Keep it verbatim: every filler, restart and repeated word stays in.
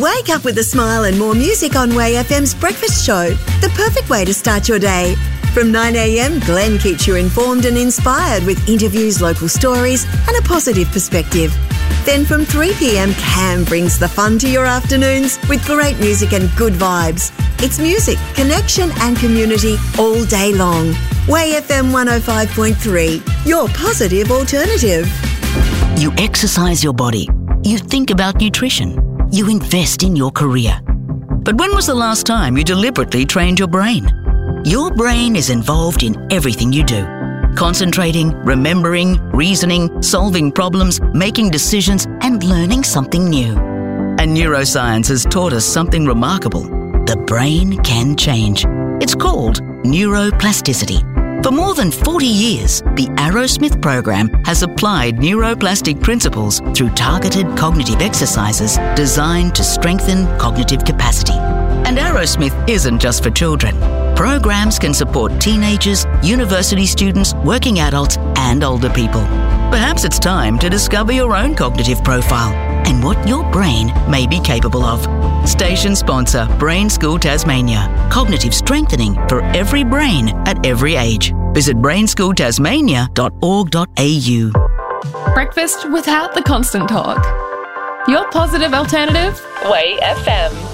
Wake up with a smile and more music on Way F M's Breakfast Show, the perfect way to start your day. From nine a m, Glenn keeps you informed and inspired with interviews, local stories and a positive perspective. Then from three p m, Cam brings the fun to your afternoons with great music and good vibes. It's music, connection and community all day long. Way F M one oh five point three, your positive alternative. You exercise your body. You think about nutrition. You invest in your career. But when was the last time you deliberately trained your brain? Your brain is involved in everything you do. Concentrating, remembering, reasoning, solving problems, making decisions, and learning something new. And neuroscience has taught us something remarkable. The brain can change. It's called neuroplasticity. For more than forty years, the Arrowsmith program has applied neuroplastic principles through targeted cognitive exercises designed to strengthen cognitive capacity. And Arrowsmith isn't just for children. Programs can support teenagers, university students, working adults, and older people. Perhaps it's time to discover your own cognitive profile and what your brain may be capable of. Station sponsor Brain School Tasmania. Cognitive strengthening for every brain at every age. Visit brain school tasmania dot org dot a u. Breakfast without the constant talk. Your positive alternative, Way F M.